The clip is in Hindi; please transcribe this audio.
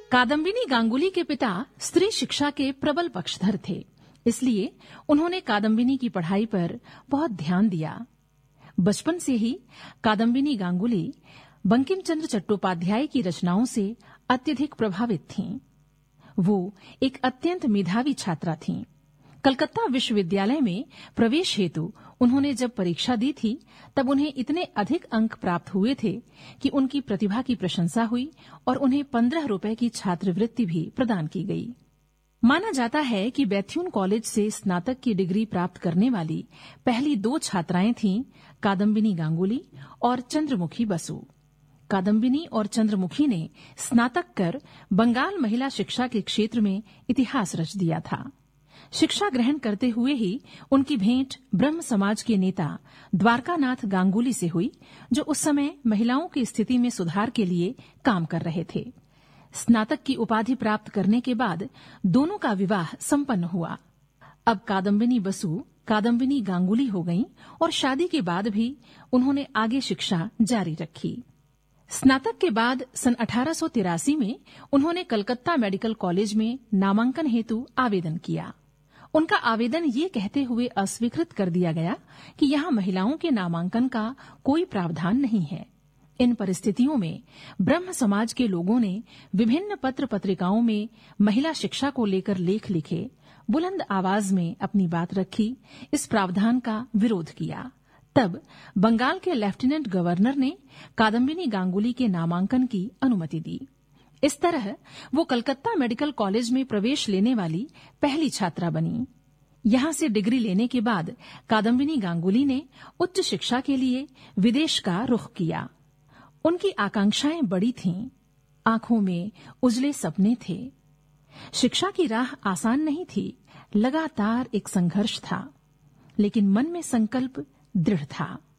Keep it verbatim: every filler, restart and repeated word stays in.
कादम्बिनी गांगुली के पिता स्त्री शिक्षा के प्रबल पक्षधर थे, इसलिए उन्होंने कादम्बिनी की पढ़ाई पर बहुत ध्यान दिया। बचपन से ही कादम्बिनी गांगुली बंकिम चंद्र चट्टोपाध्याय की रचनाओं से अत्यधिक प्रभावित थीं। वो एक अत्यंत मेधावी छात्रा थीं। कलकत्ता विश्वविद्यालय में प्रवेश हेतु उन्होंने जब परीक्षा दी थी, तब उन्हें इतने अधिक अंक प्राप्त हुए थे कि उनकी प्रतिभा की प्रशंसा हुई और उन्हें पंद्रह रुपए की छात्रवृत्ति भी प्रदान की गई। माना जाता है कि बैथ्यून कॉलेज से स्नातक की डिग्री प्राप्त करने वाली पहली दो छात्राएं थीं कादम्बिनी गांगुली और चंद्रमुखी बसु। कादम्बिनी और चंद्रमुखी ने स्नातक कर बंगाल महिला शिक्षा के क्षेत्र में इतिहास रच दिया था। शिक्षा ग्रहण करते हुए ही उनकी भेंट ब्रह्म समाज के नेता द्वारकानाथ गांगुली से हुई, जो उस समय महिलाओं की स्थिति में सुधार के लिए काम कर रहे थे। स्नातक की उपाधि प्राप्त करने के बाद दोनों का विवाह संपन्न हुआ। अब कादम्बिनी बसु कादम्बिनी गांगुली हो गईं और शादी के बाद भी उन्होंने आगे शिक्षा जारी रखी। स्नातक के बाद सन अठारह सौ तिरासी में उन्होंने कलकत्ता मेडिकल कॉलेज में नामांकन हेतु आवेदन किया। उनका आवेदन ये कहते हुए अस्वीकृत कर दिया गया कि यहाँ महिलाओं के नामांकन का कोई प्रावधान नहीं है। इन परिस्थितियों में ब्रह्म समाज के लोगों ने विभिन्न पत्र पत्रिकाओं में महिला शिक्षा को लेकर लेख लिखे, बुलंद आवाज में अपनी बात रखी, इस प्रावधान का विरोध किया। तब बंगाल के लेफ्टिनेंट गवर्नर ने कादम्बिनी गांगुली के नामांकन की अनुमति दी। इस तरह वो कलकत्ता मेडिकल कॉलेज में प्रवेश लेने वाली पहली छात्रा बनी। यहां से डिग्री लेने के बाद कादम्बिनी गांगुली ने उच्च शिक्षा के लिए विदेश का रुख किया। उनकी आकांक्षाएं बड़ी थीं, आंखों में उजले सपने थे। शिक्षा की राह आसान नहीं थी, लगातार एक संघर्ष था, लेकिन मन में संकल्प दृढ़ था।